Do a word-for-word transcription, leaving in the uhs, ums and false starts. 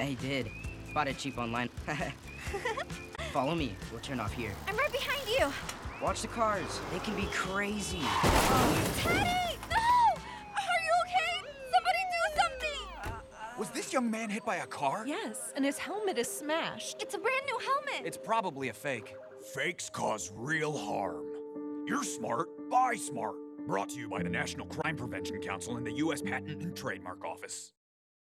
He did. Bought it cheap online. Follow me. We'll turn off here. I'm right behind you. Watch the cars. They can be crazy. Teddy! No! Are you okay? Somebody do something! Was this young man hit by a car? Yes, and his helmet is smashed. It's a brand new helmet. It's probably a fake. Fakes cause real harm. You're smart, buy smart. Brought to you by the National Crime Prevention Council and the U S Patent and Trademark Office.